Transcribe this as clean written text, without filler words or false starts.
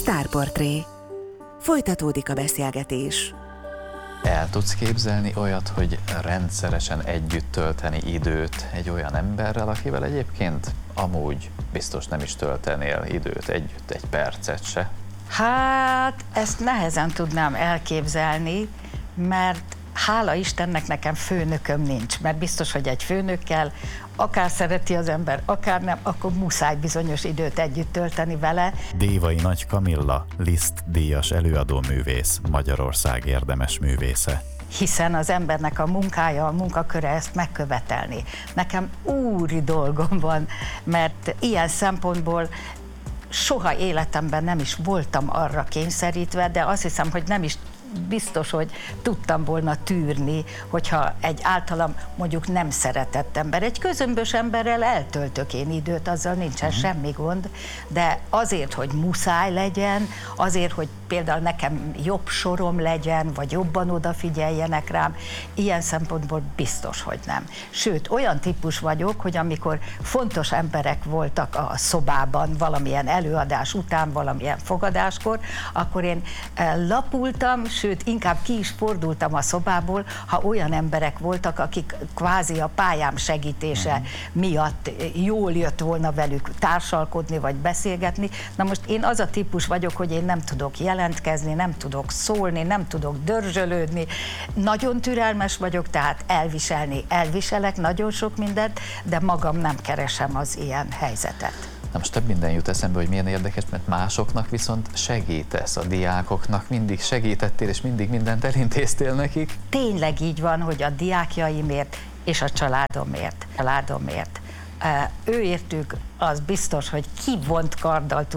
Sztárportré. Folytatódik a beszélgetés. El tudsz képzelni olyat, hogy rendszeresen együtt tölteni időt egy olyan emberrel, akivel egyébként amúgy biztos nem is töltenél időt együtt, egy percet se? Hát, ezt nehezen tudnám elképzelni, mert hála Istennek nekem főnököm nincs, mert biztos, hogy egy főnökkel akár szereti az ember, akár nem, akkor muszáj bizonyos időt együtt tölteni vele. Dévai Nagy Kamilla, Liszt díjas előadóművész, Magyarország érdemes művésze. Hiszen az embernek a munkája, a munkaköre ezt megkövetelni. Nekem úri dolgom van, mert ilyen szempontból soha életemben nem is voltam arra kényszerítve, de azt hiszem, hogy nem is biztos, hogy tudtam volna tűrni, hogyha egy általam mondjuk nem szeretett ember. Egy közömbös emberrel eltöltök én időt, azzal nincsen semmi gond, de azért, hogy muszáj legyen, azért, hogy például nekem jobb sorom legyen, vagy jobban odafigyeljenek rám, ilyen szempontból biztos, hogy nem. Sőt, olyan típus vagyok, hogy amikor fontos emberek voltak a szobában valamilyen előadás után, valamilyen fogadáskor, akkor én lapultam, sőt, inkább ki is fordultam a szobából, ha olyan emberek voltak, akik kvázi a pályám segítése miatt jól jött volna velük társalkodni, vagy beszélgetni. Na most én az a típus vagyok, hogy én nem tudok jelentkezni, nem tudok szólni, nem tudok dörzsölődni. Nagyon türelmes vagyok, tehát elviselek nagyon sok mindent, de magam nem keresem az ilyen helyzetet. Na most több minden jut eszembe, hogy milyen érdekes, mert másoknak viszont segítesz, a diákoknak mindig segítettél, és mindig mindent elintéztél nekik. Tényleg így van, hogy a diákjaimért és a családomért. Őértük az biztos, hogy kivont karddal